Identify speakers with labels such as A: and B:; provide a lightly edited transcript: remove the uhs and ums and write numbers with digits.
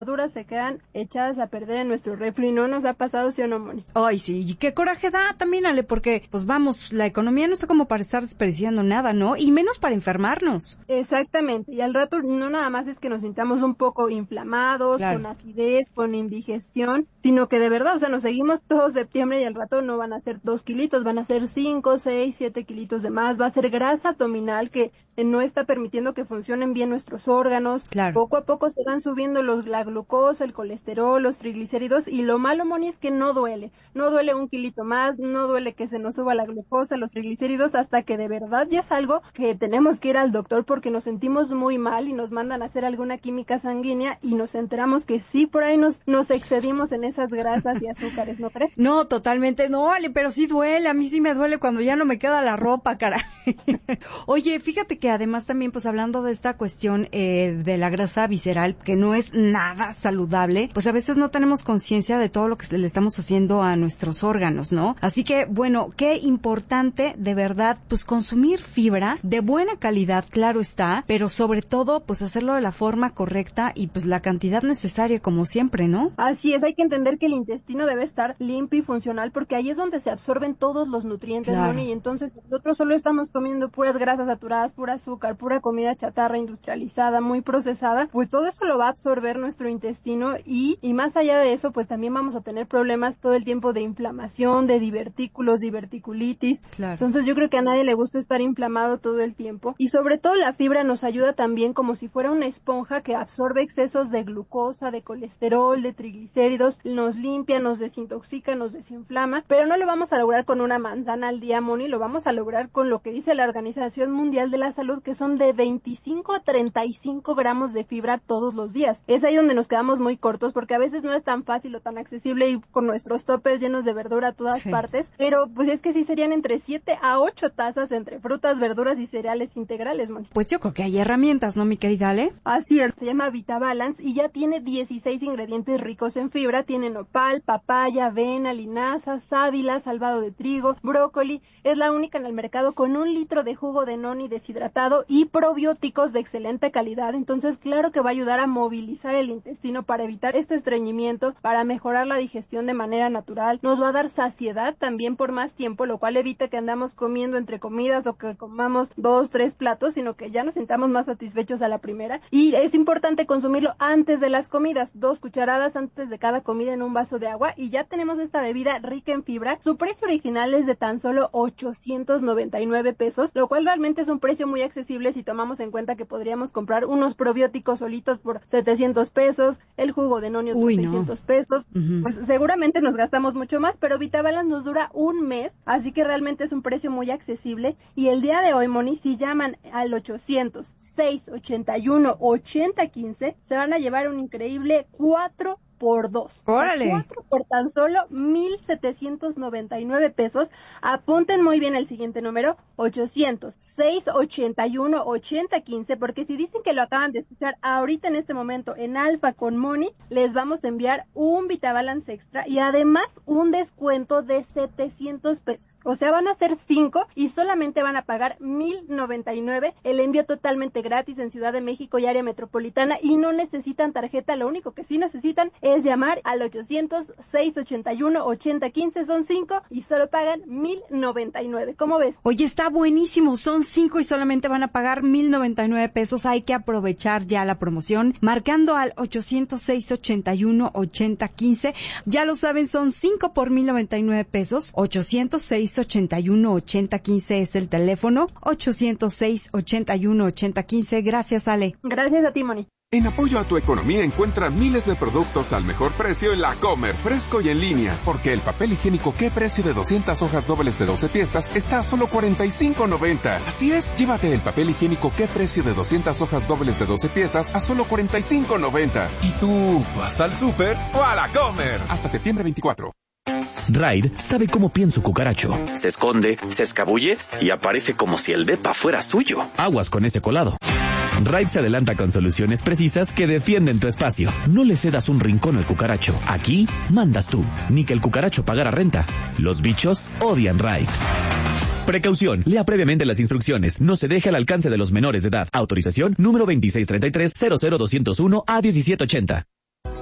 A: verduras se quedan echadas a perder en nuestro refri. ¿No nos ha pasado, sí o no, Moni?
B: Ay, sí, y qué coraje da también, Ale, porque, pues vamos, la economía no está como para estar desperdiciando nada, ¿no? Y menos para enfermarnos.
A: Exactamente, y al rato no nada más es que nos sintamos un poco inflamados,
B: claro,
A: con acidez, con indigestión, sino que de verdad, o sea, nos seguimos todo septiembre y al rato no van a ser 2 kilitos, van a ser 5, 6, 7 kilitos de más, va a ser grasa abdominal que no está permitiendo que funcionen bien nuestros órganos.
B: claro.
A: Poco a poco se van subiendo la glucosa, el colesterol, los triglicéridos, y lo malo, Moni, es que no duele 1 kilito más, no duele que se nos suba la glucosa, los triglicéridos, hasta que de verdad ya es algo que tenemos que ir al doctor porque nos sentimos muy mal y nos mandan a hacer alguna química sanguínea y nos enteramos que sí, por ahí nos excedimos en esas grasas y azúcares, ¿no crees?
B: No, totalmente, no, Ale, pero sí duele, a mí sí me duele cuando ya no me queda la ropa, caray. Oye, fíjate que además también, pues hablando de esta cuestión de la grasa visceral, que no es nada saludable, pues a veces no tenemos conciencia de todo lo que le estamos haciendo a nuestros órganos, ¿no? Así que, bueno, qué importante, de verdad, pues consumir fibra de buena calidad, claro está, pero sobre todo, pues hacerlo de la forma correcta y pues la cantidad necesaria, como siempre, ¿no?
A: Así es, hay que entender que el intestino debe estar limpio y funcional porque ahí es donde se absorben todos los nutrientes,
B: claro.
A: Moni, y entonces nosotros solo estamos comiendo puras grasas saturadas, pura azúcar, pura comida chatarra industrializada, muy procesada, pues todo eso lo va a absorber nuestro intestino y más allá de eso, pues también vamos a tener problemas todo el tiempo de inflamación, de divertículos, diverticulitis.
B: Claro.
A: Entonces yo creo que a nadie le gusta estar inflamado todo el tiempo y sobre todo la fibra nos ayuda también como si fuera una esponja que absorbe excesos de glucosa, de colesterol, de triglicéridos, nos limpia, nos desintoxica, nos desinflama, pero no lo vamos a lograr con una manzana al día, Moni, lo vamos a lograr con lo que dice la Organización Mundial de la Salud, que son de 25 a 35 gramos de fibra todos los días. Es ahí donde nos quedamos muy cortos porque a veces no es tan fácil o tan accesible ir con nuestros toppers llenos de verdura a todas partes, pero pues es que sí serían entre 7 a 8 tazas entre frutas, verduras y cereales integrales, Moni.
B: Pues yo creo que hay herramientas, ¿no, mi querida Ale?
A: Así es, se llama VitaBalance y ya tiene 16 ingredientes ricos en fibra, tiene nopal, papaya, avena, linaza, sábila, salvado de trigo, brócoli, es la única en el mercado con 1 litro de jugo de noni deshidratado y probióticos de excelente calidad, entonces claro que va a ayudar a movilizar el intestino para evitar este estreñimiento, para mejorar la digestión de manera natural, nos va a dar saciedad también por más tiempo, lo cual evita que andamos comiendo entre comidas o que comamos 2, 3 platos, sino que ya nos sintamos más satisfechos a la primera, y es importante consumirlo antes de las comidas, 2 cucharadas antes de cada comida en un vaso de agua, y ya tenemos esta bebida rica en fibra. Su precio original es de tan solo 899 pesos, lo cual realmente es un precio muy accesible si tomamos en cuenta que podríamos comprar unos probióticos solitos por 700 pesos, el jugo de noni otros 600 pesos, pues seguramente nos gastamos mucho más, pero VitaBalance nos dura 1 mes, así que realmente es un precio muy accesible, y el día de hoy, Moni, si llaman al 800-681-8015, se van a llevar un increíble 4 por 2.
B: ¡Órale!
A: 4 por tan solo 1,799 pesos. Apunten muy bien el siguiente número, 800-681-8015, porque si dicen que lo acaban de escuchar ahorita en este momento en Alfa con Moni, les vamos a enviar un VitaBalance extra y además un descuento de 700 pesos. O sea, van a ser 5 y solamente van a pagar 1,099. El envío totalmente gratis en Ciudad de México y área metropolitana y no necesitan tarjeta. Lo único que sí necesitan es llamar al 800-681-8015, son 5 y solo pagan 1,099. ¿Cómo ves?
B: Oye, está buenísimo, son 5 y solamente van a pagar 1,099 pesos. Hay que aprovechar ya la promoción marcando al 800-681-8015. Ya lo saben, son 5 por 1,099 pesos. 800-681-8015 es el teléfono. 800-681-8015. Gracias, Ale.
A: Gracias a ti, Moni.
C: En apoyo a tu economía encuentra miles de productos al mejor precio en La Comer, fresco y en línea. Porque el papel higiénico ¿Qué precio de 200 hojas dobles de 12 piezas está a solo $45.90? Así es, llévate el papel higiénico ¿Qué precio de 200 hojas dobles de 12 piezas a solo $45.90? ¿Y tú vas al súper o a La Comer? Hasta septiembre 24.
D: Raid sabe cómo piensa su cucaracho.
E: Se esconde, se escabulle y aparece como si el depa fuera suyo.
D: Aguas con ese colado. Raid se adelanta con soluciones precisas que defienden tu espacio. No le cedas un rincón al cucaracho. Aquí mandas tú. Ni que el cucaracho pagara renta. Los bichos odian Raid. Precaución. Lea previamente las instrucciones. No se deje al alcance de los menores de edad. Autorización número 2633-00201 a 1780.